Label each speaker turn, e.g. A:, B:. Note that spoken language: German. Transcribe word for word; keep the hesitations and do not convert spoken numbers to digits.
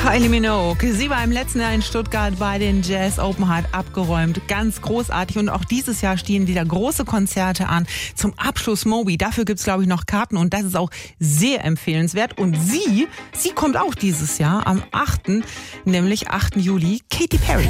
A: Kylie Minogue, sie war im letzten Jahr in Stuttgart bei den Jazz Open, hat abgeräumt. Ganz großartig. Und auch dieses Jahr stehen wieder große Konzerte an. Zum Abschluss Moby. Dafür gibt's, glaube ich, noch Karten. Und das ist auch sehr empfehlenswert. Und sie, sie kommt auch dieses Jahr am achten, nämlich achten Juli, Katy Perry.